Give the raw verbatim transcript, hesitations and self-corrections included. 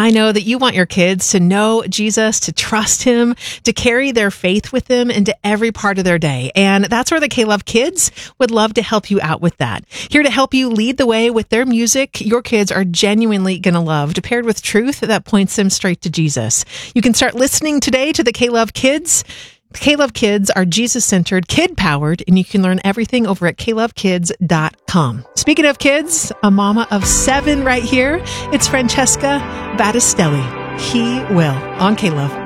I know that you want your kids to know Jesus, to trust him, to carry their faith with them into every part of their day. And that's where the K-Love Kids would love to help you out with that. Here to help you lead the way with their music your kids are genuinely going to love, paired with truth that points them straight to Jesus. You can start listening today to the K-Love Kids. K-Love Kids are Jesus-centered, kid-powered, and you can learn everything over at k love kids dot com. Speaking of kids, a mama of seven right here, it's Francesca Battistelli. He will on K-Love.